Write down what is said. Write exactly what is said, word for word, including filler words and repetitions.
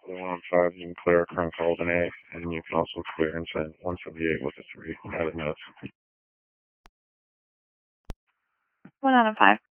one on five, you can clear a current call with an A, and you can also clear inside one seventy-eight with a three. Added notes. One out of five.